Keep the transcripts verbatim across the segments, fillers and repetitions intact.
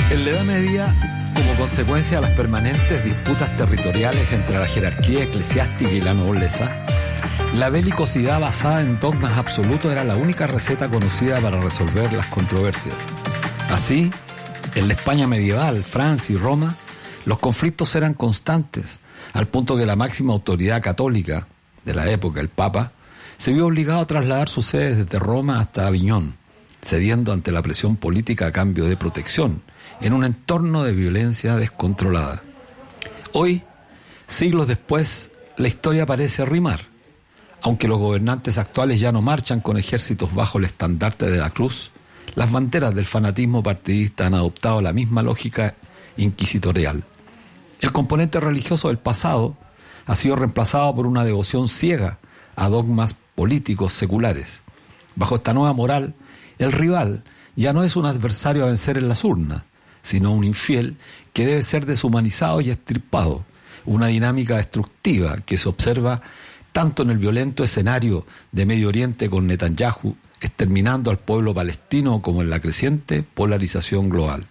En la Edad Media, como consecuencia de las permanentes disputas territoriales entre la jerarquía eclesiástica y la nobleza, la belicosidad basada en dogmas absolutos era la única receta conocida para resolver las controversias. Así, en la España medieval, Francia y Roma, los conflictos eran constantes, al punto que la máxima autoridad católica de la época, el Papa, se vio obligado a trasladar su sede desde Roma hasta Aviñón, cediendo ante la presión política a cambio de protección, en un entorno de violencia descontrolada. Hoy, siglos después, la historia parece rimar. Aunque los gobernantes actuales ya no marchan con ejércitos bajo el estandarte de la cruz, las banderas del fanatismo partidista han adoptado la misma lógica inquisitorial. El componente religioso del pasado ha sido reemplazado por una devoción ciega a dogmas políticos seculares. Bajo esta nueva moral, el rival ya no es un adversario a vencer en las urnas, sino un infiel que debe ser deshumanizado y extirpado, una dinámica destructiva que se observa tanto en el violento escenario de Medio Oriente con Netanyahu, exterminando al pueblo palestino, como en la creciente polarización global.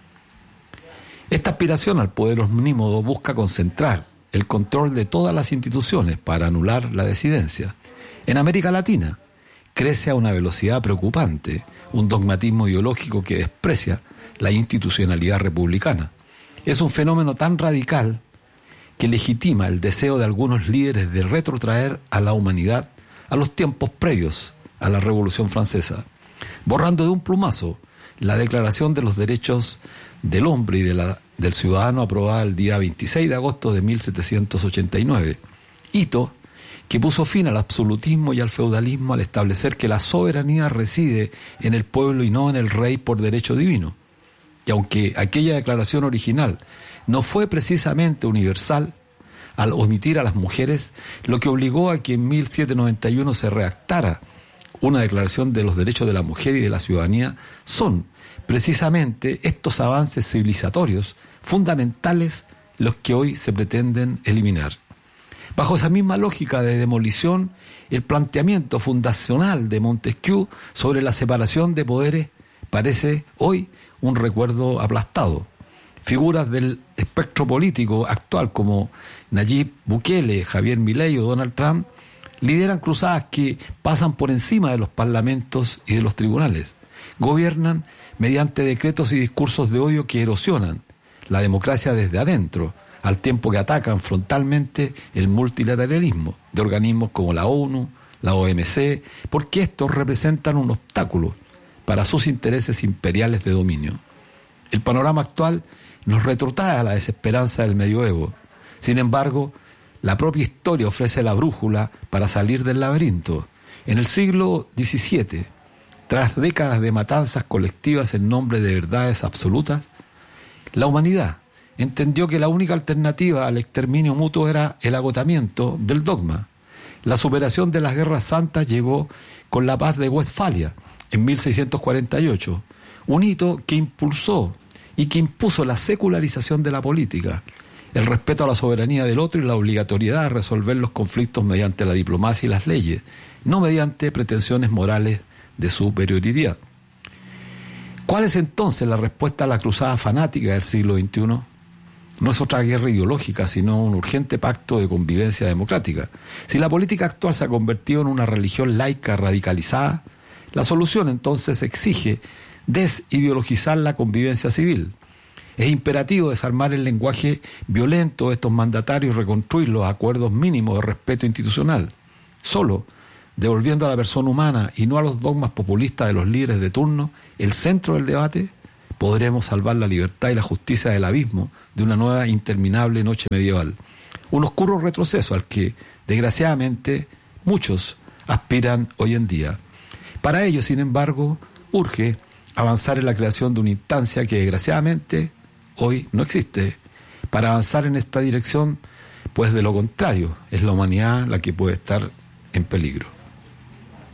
Esta aspiración al poder omnímodo busca concentrar el control de todas las instituciones para anular la disidencia. En América Latina crece a una velocidad preocupante un dogmatismo ideológico que desprecia la institucionalidad republicana. Es un fenómeno tan radical que legitima el deseo de algunos líderes de retrotraer a la humanidad a los tiempos previos a la Revolución Francesa, borrando de un plumazo la Declaración de los Derechos del Hombre y de la, del Ciudadano aprobada el día veintiséis de agosto de mil setecientos ochenta y nueve, hito que puso fin al absolutismo y al feudalismo al establecer que la soberanía reside en el pueblo y no en el rey por derecho divino. Y aunque aquella declaración original no fue precisamente universal, al omitir a las mujeres, lo que obligó a que en mil setecientos noventa y uno se redactara una declaración de los derechos de la mujer y de la ciudadanía, son precisamente estos avances civilizatorios fundamentales los que hoy se pretenden eliminar. Bajo esa misma lógica de demolición, el planteamiento fundacional de Montesquieu sobre la separación de poderes parece hoy un recuerdo aplastado. Figuras del espectro político actual como Nayib Bukele, Javier Milei o Donald Trump lideran cruzadas que pasan por encima de los parlamentos y de los tribunales. Gobiernan mediante decretos y discursos de odio que erosionan la democracia desde adentro, al tiempo que atacan frontalmente el multilateralismo de organismos como la ONU, la O M C, porque estos representan un obstáculo para sus intereses imperiales de dominio. El panorama actual nos retrotrae a la desesperanza del medioevo. Sin embargo, la propia historia ofrece la brújula para salir del laberinto. En el siglo diecisiete, tras décadas de matanzas colectivas en nombre de verdades absolutas, la humanidad entendió que la única alternativa al exterminio mutuo era el agotamiento del dogma. La superación de las guerras santas llegó con la paz de Westfalia en mil seiscientos cuarenta y ocho, un hito que impulsó y que impuso la secularización de la política, el respeto a la soberanía del otro y la obligatoriedad de resolver los conflictos mediante la diplomacia y las leyes, no mediante pretensiones morales de superioridad. ¿Cuál es entonces la respuesta a la cruzada fanática del siglo veintiuno? No es otra guerra ideológica, sino un urgente pacto de convivencia democrática. Si la política actual se ha convertido en una religión laica radicalizada, la solución entonces exige desideologizar la convivencia civil. Es imperativo desarmar el lenguaje violento de estos mandatarios y reconstruir los acuerdos mínimos de respeto institucional. Solo devolviendo a la persona humana y no a los dogmas populistas de los líderes de turno el centro del debate, podremos salvar la libertad y la justicia del abismo de una nueva interminable noche medieval. Un oscuro retroceso al que, desgraciadamente, muchos aspiran hoy en día. Para ello, sin embargo, urge avanzar en la creación de una instancia que, desgraciadamente, hoy no existe. Para avanzar en esta dirección, pues de lo contrario, es la humanidad la que puede estar en peligro.